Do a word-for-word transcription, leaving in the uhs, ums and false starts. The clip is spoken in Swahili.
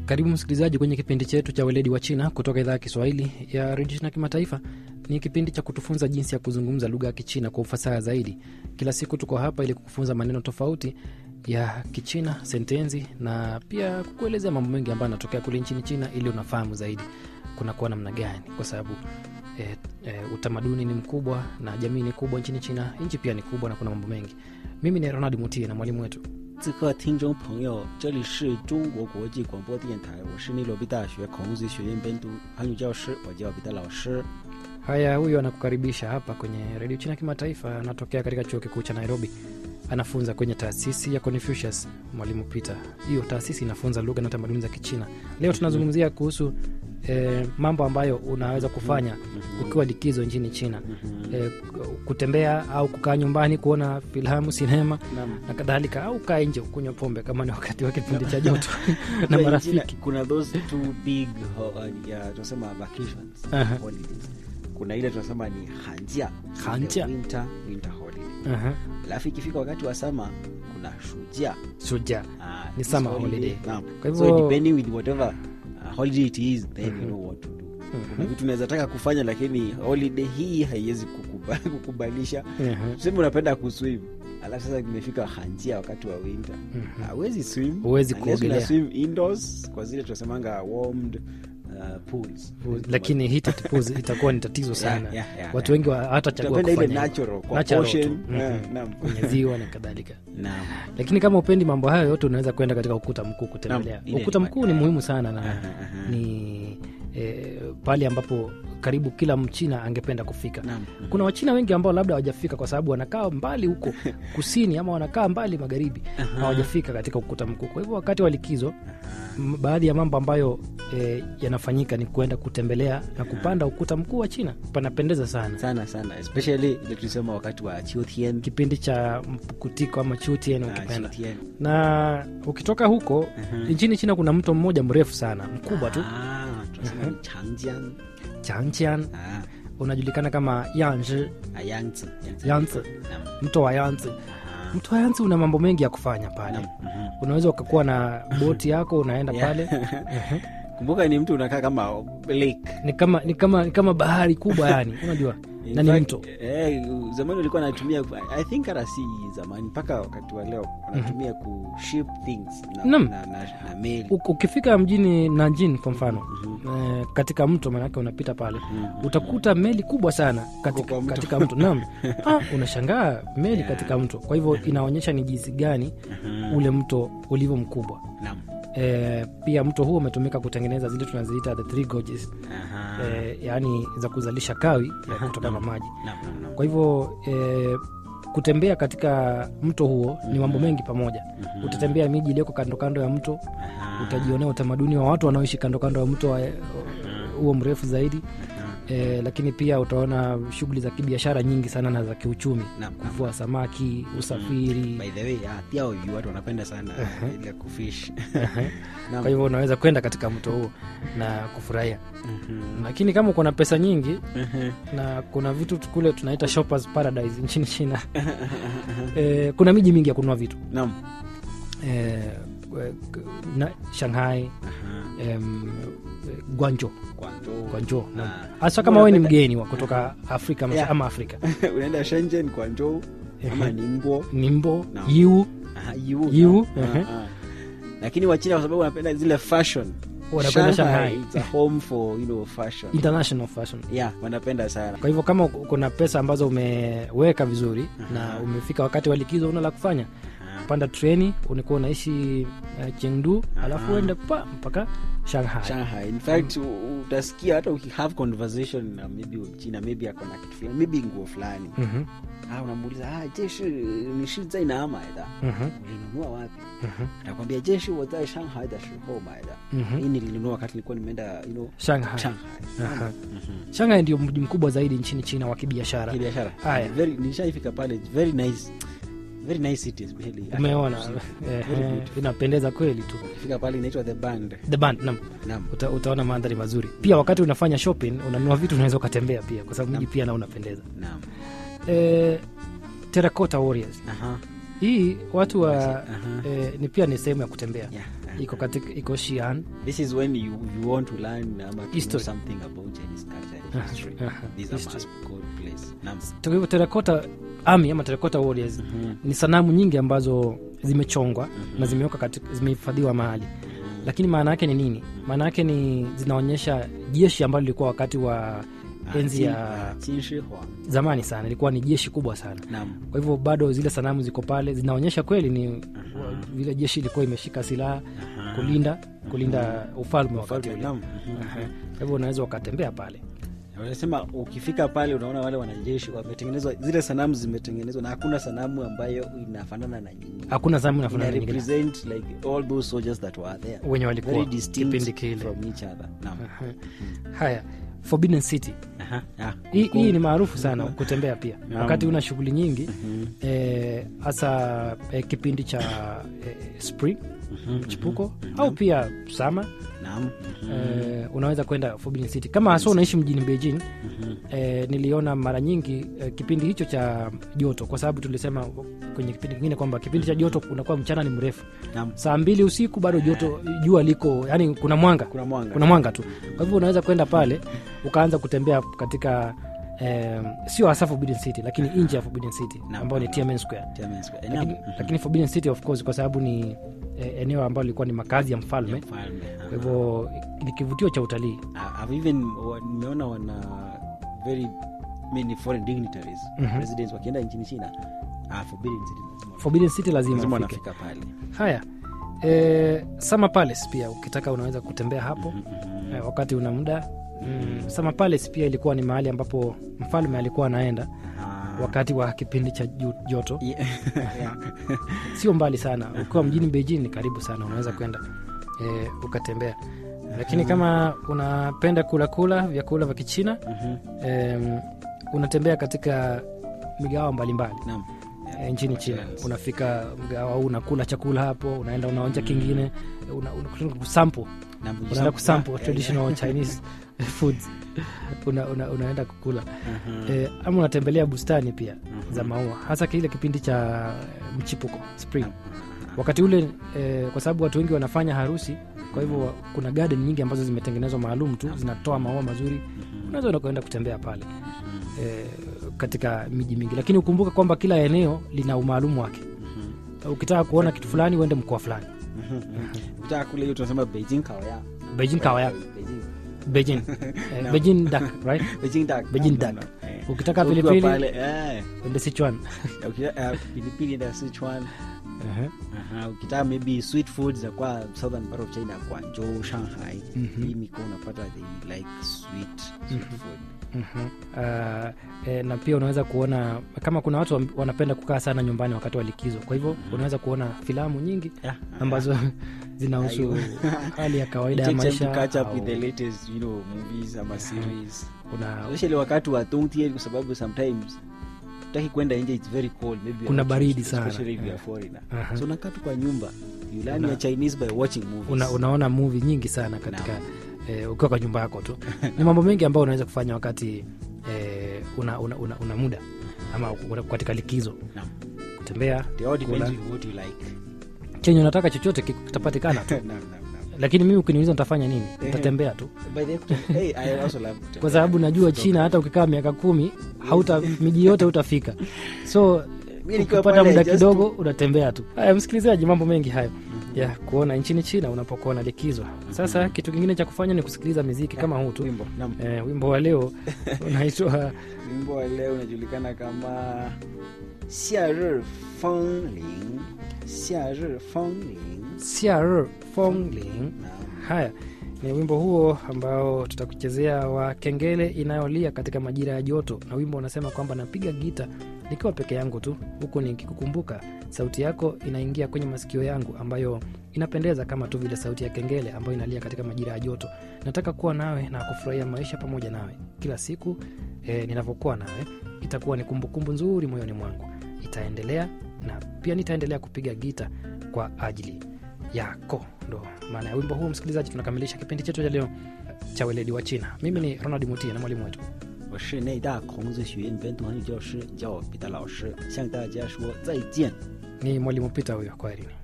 Karibu msikilizaji kwenye kipindi chetu cha Weledi wa China kutoka idhaa ya Kiswahili ya Radio China Kimataifa. Ni kipindi cha kutufunza jinsi ya kuzungumza lugha ya Kichina kwa ufasaha zaidi. Kila siku tuko hapa ili kukufunza maneno tofauti ya Kichina, sentensi na pia kukuelezea mambo mengi ambayo yanatokea kule nchini China ili unafahamu zaidi kuna kuwa namna gani, kwa sababu e, e, utamaduni ni mkubwa na jamii ni kubwa nchini China, nchi pia ni kubwa na kuna mambo mengi. Mimi ni Ronald Mutie na mwalimu wetu. 此刻听众朋友，这里是中国国际广播电台，我是内罗毕大学孔子学院本土汉语教师，我叫彼得老师。 Haya, huyo anakukaribisha hapa kwenye Radio China Kimataifa, anatokea katika chuo kikuu cha Nairobi. Anafunza kwenye taasisi ya Confucius, mwalimu Peter. Hiyo taasisi inafunza lugha na tamaduni za Kichina. Leo tunazungumzia kuhusu e, mambo ambayo unaweza kufanya ukiwa likizo nchini China. E, kutembea au kukaa nyumbani kuona filamu, sinema na kadhalika, au kaa nje kunywa pombe kama ni wakati wa kipindi cha joto na marafiki. Kuna those two big uh, ya tunasema vacations, uh-huh. holidays. Kuna ile tunasema ni hanjia, hanjia. winter winter holiday. Uh-huh. Alafu ikifika wakati wa summer kuna shujia. Shujia. Ah, ni summer holiday. holiday. Naam. Kwa hivyo so depending with whatever uh, holiday it is, then uh-huh. you know what to do. Uh-huh. Kuna vitu unaweza taka kufanya lakini holiday hii haiwezi kukubali kukubalisha. Uh-huh. Sema unapenda kuswim. Alafu sasa imefika hanjia wakati wa winter. Uh-huh. Hauwezi swim. Huwezi kuogelea. Swim indoors kwa zile tunasemanga warmed Uh, pools. Pools. Lakini heated pools itakuwa ni tatizo sana. Yeah, yeah, yeah, watu wengi yeah. hata chagua kufanya ile natural kwa natural ocean, mm-hmm. yeah, kwenye ziwa na kadhalika. Naam. Lakini kama upendi mambo hayo yote unaweza kwenda katika ukuta mkuu kutembelea. Ukuta mkuu ni muhimu sana na uh-huh. ni e, pale ambapo karibu kila Mchina angependa kufika. Naam. Kuna Wachina wengi ambao labda hawajafika kwa sababu wanakaa mbali huko kusini ama wanakaa mbali magharibi, uh-huh. hawajafika katika ukuta mkuu. Kwa hivyo wakati wa likizo, uh-huh. baadhi ya mambo ambayo e, yanafanyika ni kwenda kutembelea na kupanda ukuta mkuu wa China. Panapendeza sana sana sana, especially ile tulisema wakati wa Qiutian, kipindi cha mpukutiko ama Qiutian ukipenda. Ah, na ukitoka huko, uh-huh. nchini China kuna mto mmoja mrefu sana, mkubwa tu. Ah, tunasema uh-huh. Changjiang. Changjiang. Ah. Unajulikana kama Yangtze. Ah, Yangtze. Yangtze. Mto wa Yangtze. Ah. Mto wa Yangtze una mambo mengi ya kufanya pale. Uh-huh. Unaweza ukakuwa na boti yako unaenda yeah. pale. Uh-huh. Kumbuka ni mtu unakaa kama lake. Ni kama ni kama ni kama bahari kubwa yani, unajua. Na ni mto. Eh, zamani walikuwa wanatumia, I think hata si zamani mpaka wakati wa leo wanatumia mm-hmm. ku ship things na na, na, na meli. Ukifika mjini Nanjing kwa mfano, mm-hmm. eh, katika mto manake unapita pale, mm-hmm. utakuta meli kubwa sana katika mto. katika mto. Naam. Ah, unashangaa meli yeah. katika mto. Kwa hivyo inaonyesha ni jinsi gani mm-hmm. ule mto ulivyo mkubwa. Naam. E, pia mto huo umetumika kutengeneza zile tunaziita the three gorges. Uh-huh. E, yani za kuzalisha kawi uh-huh. kutoka na maji. Uh-huh. Kwa hivyo e, kutembea katika mto huo uh-huh. ni mambo mengi pamoja. Uh-huh. Utatembea miji iliyoko kando kando ya mto. Uh-huh. Utajionea utamaduni wa watu wanaoishi kando kando ya mto huo mrefu zaidi. Uh-huh. E, lakini pia utaona shughuli za kibiashara nyingi sana na za kiuchumi, kuvua samaki, usafiri. By the way, ah, pia watu wanapenda sana uh-huh. ile kufish. Uh-huh. Kwa hivyo unaweza kwenda katika mto huo na kufurahia. Uh-huh. Lakini kama uko na pesa nyingi uh-huh. na kuna vitu kule tunaita shoppers paradise nchini China. Uh-huh. E, kuna miji mingi ya kununua vitu. Naam. E, na Shanghai, uh-huh. um, Guangzhou. Guangzhou. Guangzhou. Hasa kama wewe ni mgeni wa kutoka Afrika yeah. ama Afrika. Unaenda Shenzhen, Guangzhou, ama Ningbo. Ningbo, Yiwu. Aha, Yiwu. Yiwu. Uh-huh. Lakini Wachina kwa sababu wanapenda zile fashion. Wanapenda Shanghai. It's a home for, you know, fashion. International fashion. Yeah, wanapenda sana. Kwa hivyo kama kuna pesa ambazo umeweka vizuri uh-huh. na umefika wakati wa likizo una la kufanya, panda treni, unakuwa unaishi uh, Chengdu, uh-huh. alafu uende pa mpaka Shanghai. Shanghai. In fact, um, utasikia hata uki have conversation na maybe China, maybe akona kitu fulani, maybe nguo fulani. Mhm. Ah, unamuuliza, "Ah, jeshi ni shi zai na ama ida?" Mhm. Ulinunua wapi? Mhm. Atakwambia jeshi wa zai Shanghai da shiho maida. Mhm. Hii nilinunua wakati nilikuwa nimeenda, you know, Shanghai. Shanghai. Aha. Mhm. Shanghai ndio mji mkubwa zaidi nchini China wa kibiashara. Kibiashara. Haya, very nishaifika pale, very nice. Very nice cities really. Umeona eh, eh, inapendeza kweli tu. Fika pale inaitwa The Band. The Band, naam. Naam. Uta, utaona mandhari mazuri. Pia wakati unafanya shopping, unanunua vitu unaweza kutembea pia kwa sababu mji pia na unapendeza. Naam. Eh, Terracotta Warriors. Aha. hii watu wa uh-huh. eh, ni pia ni sehemu ya kutembea. Yeah. Iko katika iko Xi'an. This is when you, you want to learn um, to know something about Chinese culture and history. Uh-huh. These are must go place. Naam. Tukio terracotta army ama terracotta warriors Mhm. ni sanamu nyingi ambazo zimechongwa Mhm. na zimewekwa katika zimehifadhiwa mahali. Lakini maana yake ni nini? Maana yake ni zinaonyesha jeshi ambalo lilikuwa wakati wa enzi ya Qin Shi Huang. zamani sana, ilikuwa ni jeshi kubwa sana. Naam. Kwa hivyo bado zile sanamu ziko pale zinaonyesha kweli ni vile jeshi ilikuwa imeshika silaha kulinda kulinda ufalme wakati ule. Naam. Kwa hivyo unaweza ukatembea pale. Wanasema ukifika pale unaona wale wanajeshi wametengenezwa, zile sanamu zimetengenezwa na hakuna sanamu ambayo inafanana na nyingine. Hakuna sanamu Ina inafanana na nyingine. represent like all those soldiers that were there. Wenye walikuwa Very distinct kipindi kile. from each other. Naam. Haya, Forbidden City. Aha. Ah. Hii hii ni maarufu sana kutembea pia. Naam. Wakati una shughuli nyingi Mhm. eh hasa eh, kipindi cha eh, spring Mhm. mchipuko au pia summer Naam. eh, unaweza kwenda Forbidden City. Kama hasa unaishi mjini Beijing, Mhm. eh, niliona mara nyingi eh, kipindi hicho cha joto, kwa sababu tulisema kwenye kipindi kingine kwamba kipindi cha joto unakuwa mchana ni mrefu. Naam. Saa mbili usiku bado joto, jua liko, yani kuna mwanga. Kuna mwanga. Kuna mwanga tu. Kwa hivyo unaweza kwenda pale ukaanza kutembea katika eh, sio hasa Forbidden City lakini nje ya Forbidden City Naam. ambayo ni Tiananmen Square. Tiananmen Square. Lakini, Naam. lakini Forbidden City of course kwa sababu ni eh, eneo ambalo lilikuwa ni makazi ya mfalme. Mfalme. Kwa hivyo ni kivutio cha utalii. Ah, I've even wa- nimeona wana very many foreign dignitaries, Mhm. presidents wakienda nchini China. Ah, Forbidden City lazima. Forbidden City lazima Lazima ufike. wanafika pale. Haya, eh, Summer Palace pia ukitaka unaweza kutembea hapo Mhm. eh, wakati una muda. Mm, Summer Palace pia ilikuwa ni mahali ambapo mfalme alikuwa anaenda Ah. wakati wa kipindi cha ju- joto. Yeah. Yeah. Sio mbali sana, ukiwa mjini Beijing ni karibu sana, unaweza kwenda eh, ukatembea. Lakini kama unapenda kula kula vyakula vya Kichina Mhm. eh, unatembea katika migawa mbalimbali Naam. eh, nchini China. Unafika mgawa huu unakula chakula hapo, unaenda unaonja kingine, una, una, kusample Naam, unaenda kusample yeah, traditional Chinese foods una, una, unaenda kukula Mhm. eh, ama unatembelea bustani pia Mhm. za maua, hasa kile kipindi cha mchipuko spring. Wakati ule eh, kwa sababu watu wengi wanafanya harusi, kwa hivyo kuna garden nyingi ambazo zimetengenezwa maalum tu zinatoa maua mazuri. Unaweza kwenda kutembea pale eh, katika miji mingi, lakini ukumbuke kwamba kila eneo lina umaalumu wake. Ukitaka kuona kitu fulani uende mkoa fulani. Ukitaka kule hiyo tunasema Beijing Kaoya. Beijing Kaoya, Beijing. Beijing eh, No. Beijing duck, right? Beijing duck. Beijing Naam, duck. naam, eh. Ukitaka Ukiwa pilipili pale, eh. uende Sichuan. Ukitaka uh, pilipili na Sichuan. Ehe. Aha, ukitaka maybe sweet foods za kwa southern part of China, Guangzhou, Shanghai. Mhm. Hii mikoa unapata they like sweet, sweet food. Mhm. Uh, eh, na pia unaweza kuona kama kuna watu wam- wanapenda kukaa sana nyumbani wakati wa likizo, kwa hivyo unaweza kuona filamu nyingi Yeah. ambazo zinahusu Ayo. hali ya kawaida It ya takes time maisha to catch up au with the latest, you know, movies ama series. kuna, Especially wakati wa Dongtian kwa sababu sometimes utaki kwenda nje, it's very cold, maybe Kuna you're baridi not- sana. especially if you're Yeah. foreigner. Aha. So unakaa tu kwa nyumba, you learn Una- your Chinese by watching movies. una, unaona movie nyingi sana katika eh, ukiwa kwa nyumba yako tu. Ni mambo mengi ambayo unaweza kufanya wakati eh, una, una, una, una muda ama una- katika likizo, Naam. kutembea, It all depends kula. on what you like. chenye unataka chochote kitapatikana tu. Naam, naam, naam. Lakini mimi ukiniuliza nitafanya nini, nitatembea tu, By the way, hey, I also love kutembea. kwa sababu najua China hata ukikaa miaka kumi hauta miji yote utafika, so Mimi nikiwa ukipata pale, muda just kidogo unatembea tu. Haya msikilizaji, mambo mengi hayo ya kuona nchini China unapokuwa na likizo. Sasa kitu kingine cha kufanya ni kusikiliza muziki kama huu tu. wimbo. Naam. Eh, wimbo wa leo unaitwa Wimbo wa leo unajulikana kama Xiarir Fengling. Xiarir Fengling. Xiaer Fengling. Naam. Haya ni wimbo huo ambao tutakuchezea wa kengele inayolia katika majira ya joto, na wimbo unasema kwamba napiga gita nikiwa peke yangu tu, huku nikikukumbuka sauti yako inaingia kwenye masikio yangu, ambayo inapendeza kama tu vile sauti ya kengele ambayo inalia katika majira ya joto. Nataka kuwa nawe na kufurahia maisha pamoja nawe kila siku. E, ninavyokuwa nawe itakuwa ni kumbukumbu nzuri moyoni mwangu, itaendelea na pia nitaendelea kupiga gita kwa ajili yako. Ndo maana ya wimbo huu. Msikilizaji, tunakamilisha kipindi chetu cha leo cha weledi wa China. Mimi ni Ronald Mutia na mwalimu wetu 我是内大孔子学院本土汉语教师，叫我彼得老师，向大家说再见。 Ni mwalimu Peter huyo, kwaherini.